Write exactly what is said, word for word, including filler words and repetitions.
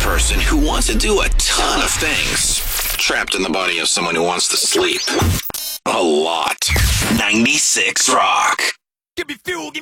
person who wants to do a ton of things, trapped in the body of someone who wants to sleep a lot. ninety-six Rock. Give me fuel, give